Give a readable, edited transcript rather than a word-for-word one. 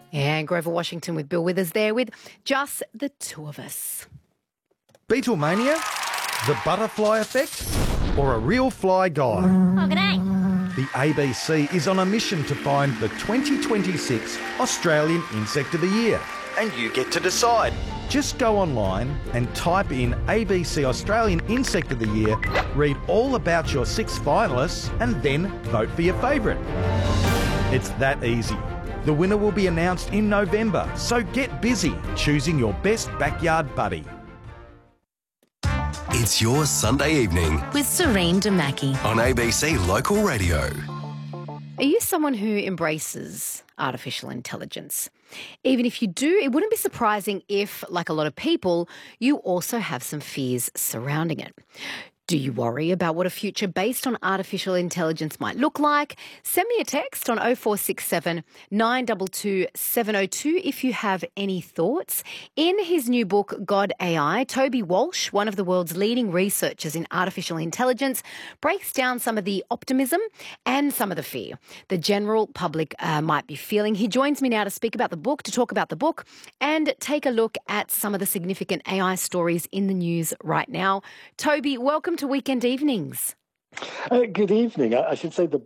And Grover Washington with Bill Withers there with just the two of us. Beatlemania? The butterfly effect? Or a real fly guy? Oh, g'day. The ABC is on a mission to find the 2026 Australian Insect of the Year. And you get to decide. Just go online and type in ABC Australian Insect of the Year, read all about your 6 finalists, and then vote for your favourite. It's that easy. The winner will be announced in November, so get busy choosing your best backyard buddy. It's your Sunday evening With Serene Damaki. on ABC Local Radio. Are you someone who embraces artificial intelligence? Even if you do, it wouldn't be surprising if, like a lot of people, you also have some fears surrounding it. Do you worry about what a future based on artificial intelligence might look like? Send me a text on 0467 922 702 if you have any thoughts. In his new book, God AI, Toby Walsh, one of the world's leading researchers in artificial intelligence, breaks down some of the optimism and some of the fear the general public might be feeling. He joins me now to speak about the book, to talk about the book, and take a look at some of the significant AI stories in the news right now. Toby, welcome to Weekend Evenings. Good evening. I should say the